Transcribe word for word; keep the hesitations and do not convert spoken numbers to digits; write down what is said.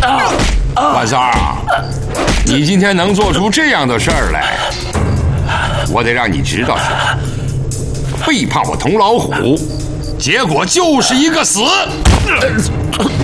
万三儿，你今天能做出这样的事儿来，我得让你知道知道，背叛我同老虎，结果就是一个死。